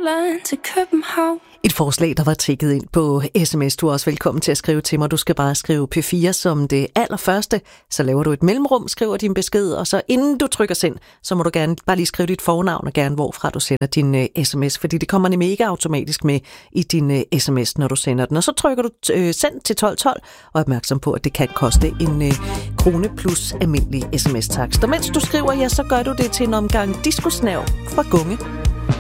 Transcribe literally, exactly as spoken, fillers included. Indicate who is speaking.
Speaker 1: Sjælland til København.
Speaker 2: Et forslag, der var tikket ind på sms. Du er også velkommen til at skrive til mig. Du skal bare skrive P fire som det allerførste. Så laver du et mellemrum, skriver din besked, og så inden du trykker send, så må du gerne bare lige skrive dit fornavn og gerne hvorfra du sender din uh, sms, fordi det kommer nemlig ikke automatisk med i din uh, sms, når du sender den. Og så trykker du uh, send til tolv tolv og er opmærksom på, at det kan koste en uh, krone plus almindelig sms-takst. Og mens du skriver, ja, så gør du det til en omgang diskusnav fra Gunge.